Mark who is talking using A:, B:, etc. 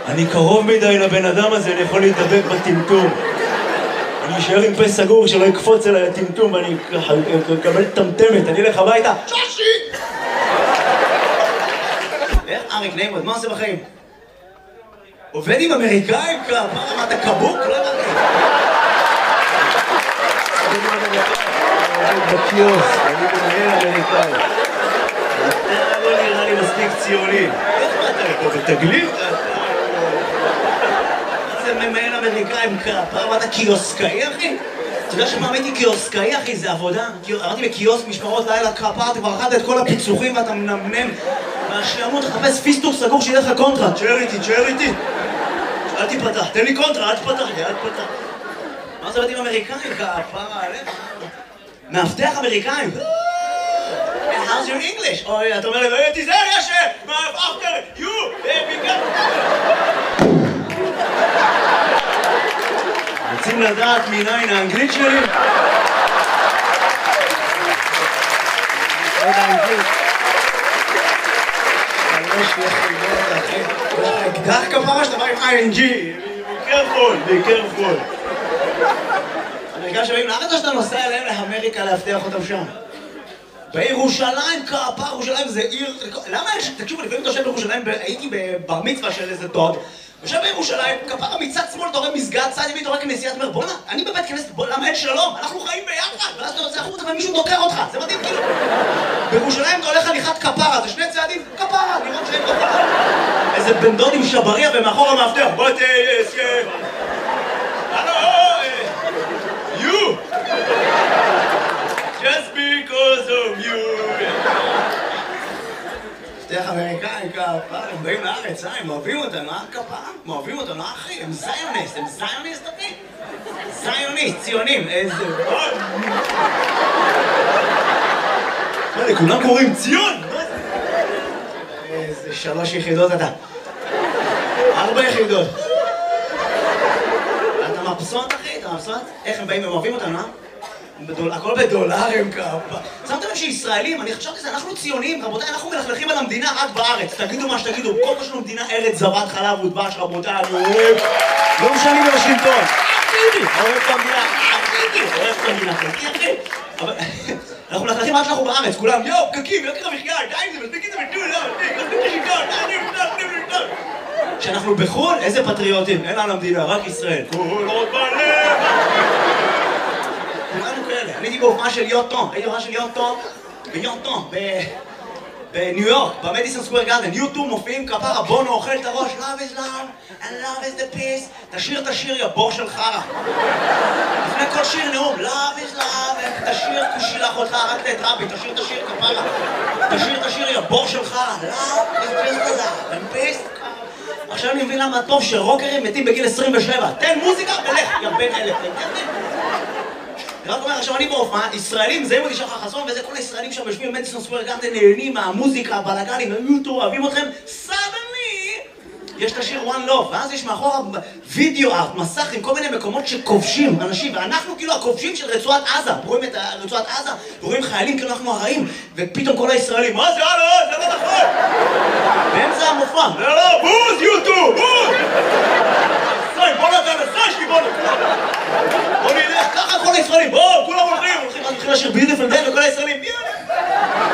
A: אני קרוב מדי לבן אדם הזה, אני יכול להתדבק בטמטום. אני אשאר עם פה סגור שלא יקפוץ אליי הטמטום ואני אקבל טמטמת, אני אלך הביתה. שושי! איך אריק נעים, מה עושה בחיים? עובד עם אמריקאים? מה אתה קבוק? לא הבנתי. בקיוס, אני מנהל אמריקאי. אתה לא נראה לי מספיק ציוני. איך אתה פה בתגלית? זה ממהל אמריקאים פעם אתה קיוסקאי אחי? אתה יודע שפעם הייתי קיוסקאי אחי, זה עבודה? אמרתי בקיוסק משמרות לילה כפר, אתה כבר אכלת את כל הפיצוחים ואתה מנמנם מהשעמות, תחפש פיסטוק סגור שיהיה לך קונטרה. תשאר איתי אל תיפתח, תן לי קונטרה, אל תפתח לי, אל תפתח. מה זה בתים אמריקאים? כפרה עליך? מאבטח אמריקאים? How's your English? אוי, אתה אומר לי, תיזהר ישר! after you! רוצים לדעת מניין האנגלית שלי? עוד האנגלית. שלוש יחידות, אחי. אקדח כפרה שאתה בא עם ING. be careful. אמריקאים שבאים לארץ או שאתה נוסע אליהם לאמריקה להבטיח אותם שם? בירושלים, כפר, ירושלים זה עיר... למה יש... תקשיבו, לפעמים אתה יושב בירושלים, הייתי בבר מצווה של איזה דוד, יושב בירושלים, כפר מצד שמאל, אתה רואה מסגד, צד ימין, אתה רואה כנסיית, אומר, בוא'נה, אני בבית כנסת, למה אין שלום? אנחנו חיים ביחד, ואז אתה יוצא החוצה ומישהו דוקר אותך, זה מדהים, כאילו. בירושלים אתה הולך הליכת כפרה, זה שני צעדים, כפרה, לראות שאין כפרה. איזה בן דוד עם שבריה ומאחור המאבטח, בוא תהיה... You! Just because of you! שתיך אמריקאים כפרה, הם באים לארץ, הם אוהבים אותנו, כפרה? הם אוהבים אותנו, אחי, הם זיוניסט, אחי? זיוניסט, ציונים, איזה... מה, לכולם קוראים ציון? איזה 3 יחידות אתה. 4 יחידות. אתה מבסוט, אחי? אתה מבסוט? איך הם באים, הם אוהבים אותנו, אה? הכל בדולרים כפה. שמתם לב שישראלים, אני חשבתי שזה, אנחנו ציונים, רבותיי, אנחנו מלכלכים על המדינה רק בארץ. תגידו מה שתגידו, כל מה שלנו מדינה ארץ זבת חלב ודבש, רבותיי, אני אוהב. לא משנים בשלטון. אוהב את המדינה, אוהב את המדינה, אחי. אבל אנחנו מלכלכים רק שאנחנו בארץ, כולם, יואו, פקקים, יוקר המחיה, די, זה מספיק את זה בטול, מספיק השלטון, די. כשאנחנו בחו"ל, איזה פטריוטים, אין לנו המדינה, רק ישראל. כל עוד בלב. כולנו כאלה. אני הייתי בהופעה של יוטו, ביוטו, בניו יורק, במדיסון סקוואר גארדן. יוטו מופיעים כפרה, בונו אוכל את הראש, love is love and love is the peace. תשיר את השיר, יא בור של חרא. לפני כל שיר נאום, love is love, תשיר, תשילח אותך, רק את רבי, תשיר את השיר כפרה. תשיר את השיר, יא בור של חרא. love is just the love and peace. עכשיו אני מבין למה טוב שרוקרים מתים בגיל 27. תן מוזיקה ולך, יא בן אלף. אני רק אומר, עכשיו אני בהופעה, ישראלים, זה מודי שחר חסון, וזה כל הישראלים שם יושבים במדיסון סקוואר גארדן, נהנים מהמוזיקה, הבלגנים, היוטו, אוהבים אתכם, suddenly יש את השיר One Love, ואז יש מאחורה וידאו ארט, מסך עם כל מיני מקומות שכובשים אנשים, ואנחנו כאילו הכובשים של רצועת עזה, רואים את רצועת עזה, ורואים חיילים כאילו אנחנו הרעים, ופתאום כל הישראלים, מה זה? זה לא נכון! באמצע המופע, לא, בוז, יוטו, בוז! בוא נתן, בוא נלך, ככה כל הישראלים, בוא, כולם הולכים לשיר ביוטיפול דיי וכל הישראלים,